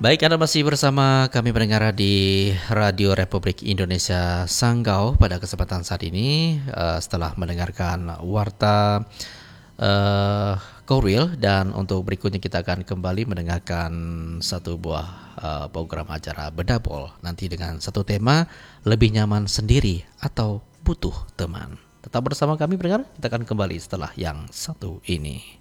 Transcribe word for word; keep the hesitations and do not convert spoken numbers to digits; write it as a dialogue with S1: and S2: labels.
S1: Baik, Anda masih bersama kami pendengar di Radio Republik Indonesia Sanggau pada kesempatan saat ini uh, setelah mendengarkan warta uh, Korwil, dan untuk berikutnya kita akan kembali mendengarkan satu buah uh, program acara Bedapol nanti dengan satu tema lebih nyaman sendiri atau butuh teman. Tetap bersama kami pendengar, kita akan kembali setelah yang satu ini.